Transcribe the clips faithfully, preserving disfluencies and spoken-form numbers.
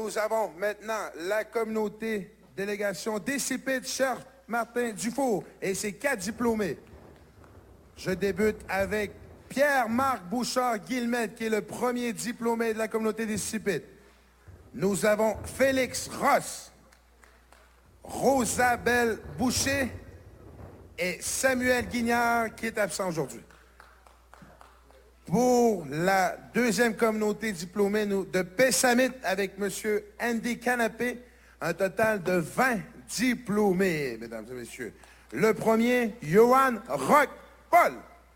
nous avons maintenant la communauté délégation Décipite, Cher Martin Dufour et ses quatre diplômés. Je débute avec Pierre-Marc Bouchard-Guillemette, qui est le premier diplômé de la communauté Décipite. Nous avons Félix Ross, Rosabelle Boucher et Samuel Guignard, qui est absent aujourd'hui. Pour la deuxième communauté diplômée nous, de Pessamit, avec M. Andy Canapé, un total de vingt diplômés, mesdames et messieurs. Le premier, Johan Roch-Paul,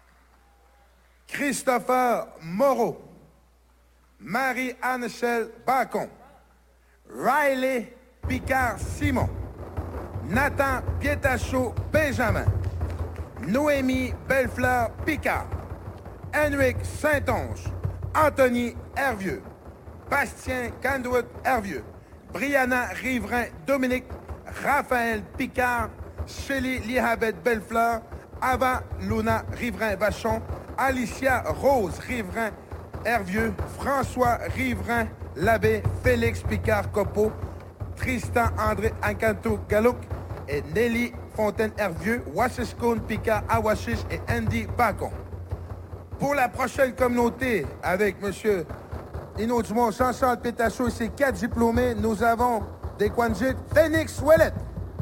Christopher Moreau, Marie-Anne-Michelle Bacon, Riley Picard-Simon, Nathan Pietachot-Benjamin, Noémie Bellefleur-Picard, Henrik Saint-Onge, Anthony Hervieux, Bastien Candouet-Hervieux, Brianna Riverain-Dominique, Raphaël Picard, Shelly Lihabet Bellefleur, Ava Luna Riverain-Vachon, Alicia Rose Riverain-Hervieux, François Riverain-Labbé, Félix Picard-Copeau, Tristan André Ancanto-Galouk et Nelly Fontaine-Hervieux, Wassiskoun Picard-Awashish et Andy Bacon. Pour la prochaine communauté, avec M. Ino Dumont, Jean-Charles Pétachot et ses quatre diplômés, nous avons des Kwanjit, Phoenix Ouellet.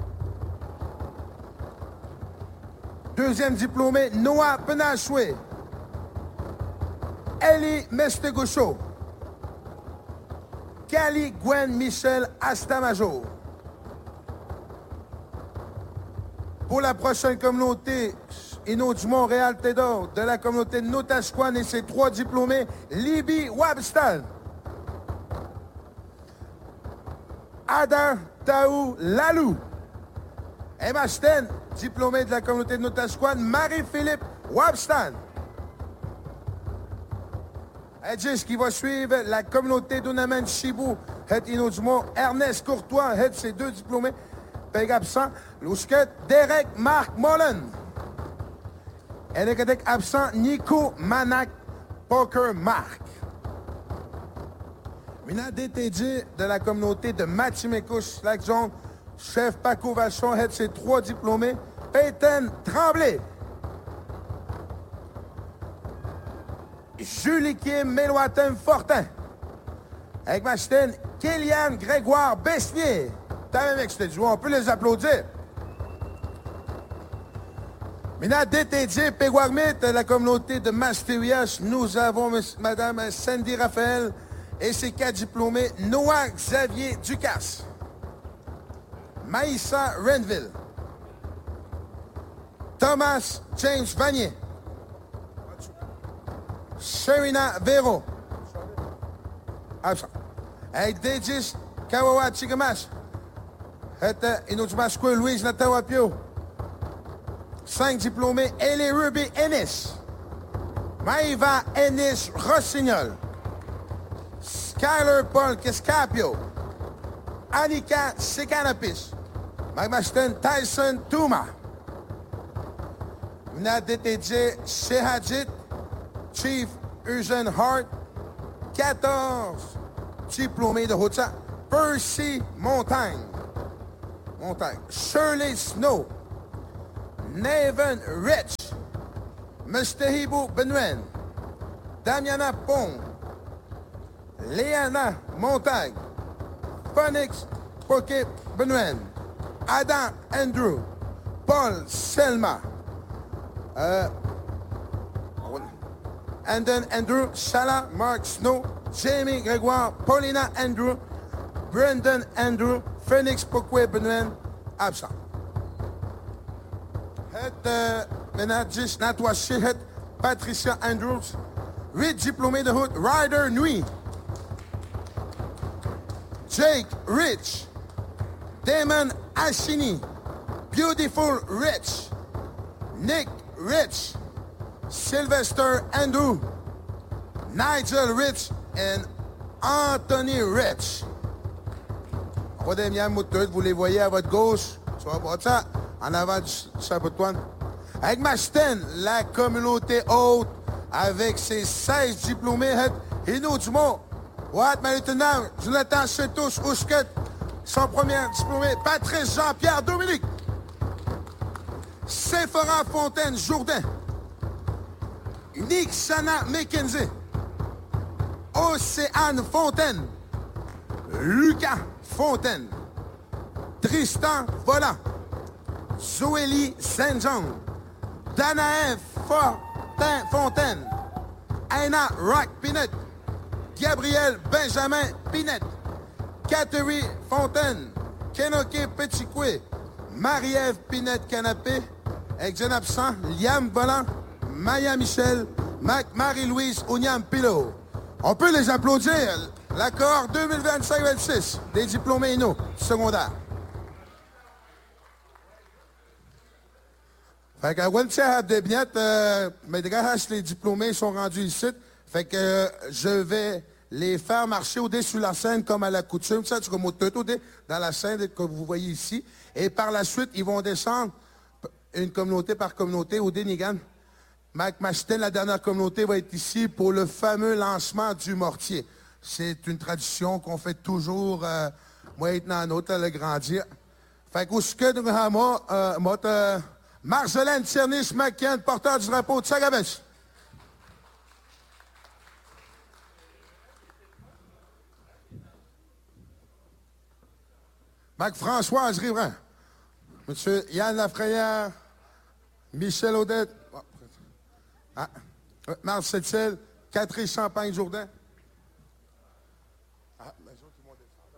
Deuxième diplômé, Noah Penachoué. Ellie Mestegoucho. Cali Gwen Michel Astamajo. Pour la prochaine communauté, Ino Dumont, Réal Tédor, de la communauté de Notashquan et ses trois diplômés, Libby Wabstan. Adam Taou Lalou. Emma Sten, diplômé de la communauté de Notashquan, Marie-Philippe Wabstan. Edgis qui va suivre la communauté d'Unaman Chibou, het Ino Dumont, Ernest Courtois, het ses deux diplômés, peg absent, Lousket, Derek Marc Mullen. Edek absent, Nico Manac, Poker Marc. Mina D T J de la communauté de Matimekouche, Lac Jaune, chef Paco Vachon, het ses trois diplômés, Peyton Tremblay. Julie Kim, Méloitem Fortin. Avec ma chaîne, Kéliane Grégoire Besnier. T'as même avec ce joueur, on peut les applaudir. Maintenant, D T J, Péguarmit, de la communauté de Mastérias, nous avons Mme Sandy Raphaël et ses quatre diplômés, Noah Xavier Ducasse, Maïssa Renville, Thomas James Vanier, Sherina Vero, absent. Avec Dejis Kawawa Chigamash, et Inouchmashko Louise Natawapio. Cinq diplômés, Ellie Ruby Ennis, Maïva Ennis Rossignol, Skyler Paul Kescapio, Annika Sekanapis, Magmaston Tyson Touma, Mna D T J Shehadjit, Chief Eugene Hart, quatorze diplômés de Haute-Saint, Percy Montagne, Montagne, Shirley Snow, Nathan Rich, Mustahibu Benwen, Damiana Pong, Léana Montagne, Phoenix Pocket Benwen, Adam Andrew, Paul Selma, euh, Andon Andrew, Shala Mark Snow, Jamie Grégoire, Paulina Andrew, Brendan Andrew, Phoenix Pocket Benwen, absent. Het uh, Menadjis Natwashi, het Patricia Andrews, huit diplômés de route, Ryder Nui, Jake Rich, Damon Ashini, Beautiful Rich, Nick Rich, Sylvester Andrew, Nigel Rich, and Anthony Rich. Rodemiam Mouteud, vous les voyez à votre gauche, sur votre ça. En avant du chapeau de toine. Avec Machten, la communauté haute, avec ses seize diplômés, Hino Dumont, Ouais, maintenant, Jonathan Chetous, Ousket, son premier diplômé, Patrice Jean-Pierre Dominique, Sephora Fontaine Jourdain, Nick Sana McKenzie, Océane Fontaine, Lucas Fontaine, Tristan Volant, Zoélie Saint-Jean, Danae Fortin Fontaine, Aina Rock Pinette, Gabriel Benjamin Pinette, Catherine Fontaine, Kenoke Petitcoué, Marie-Ève Pinette Canapé, avec un absent, Liam Volant, Maya Michel, Mac Marie-Louise Ouniam Pilo. On peut les applaudir. La cohorte deux mille vingt-cinq vingt-six des diplômés Inno secondaires. Fait que Wentia Debinet, euh, mes gars, les diplômés sont rendus ici. Fait que euh, je vais les faire marcher au-dessus de la scène comme à la coutume. Ça, tu comme au dans la scène que vous voyez ici. Et par la suite, ils vont descendre une communauté par communauté au Dénigan. Mac Macheten, la dernière communauté, va être ici pour le fameux lancement du mortier. C'est une tradition qu'on fait toujours, euh, moi, maintenant, autre, le grandir. Fait qu'au ce que nous avons, euh, euh, Marjolaine Tiernis McKen, porteur du drapeau de Sagabèche. Mac-Françoise Riverain. Monsieur Yann Lafrayère, Michel Audette, ah, Marc Septiel, Catherine Champagne-Jourdain. Ah, mais tout le monde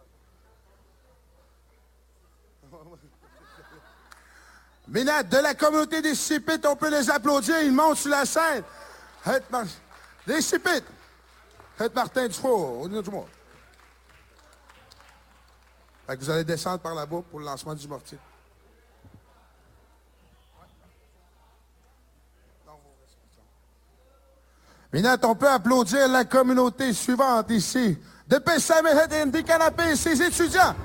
est Minette, de la communauté des Sipites, on peut les applaudir, ils montent sur la scène. Les Sipites. Faites Martin Dufour, au niveau du monde. Fait que vous allez descendre par là-bas pour le lancement du mortier. Minette, on peut applaudir la communauté suivante ici. De Pessamé des Canapés et ses étudiants.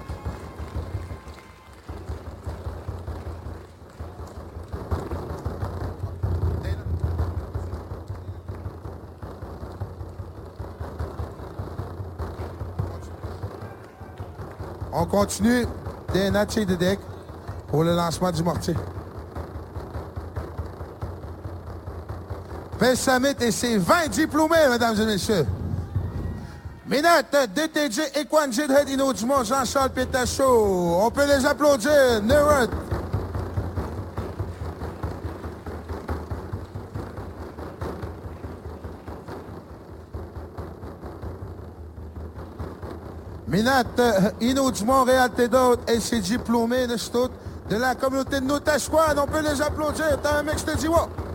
On continue des Natchez de deck pour le lancement du mortier. Pessamé et ses vingt diplômés, mesdames et messieurs. Minette, D T J, Ekwanjid, Hedino Dumont, Jean-Charles Pétachot. On peut les applaudir. Nerut. Minette, Ino Dumont, Réal Tédot et ses diplômés de Stout de la communauté de Notashquan. On peut les applaudir. T'as un mix de Diwa.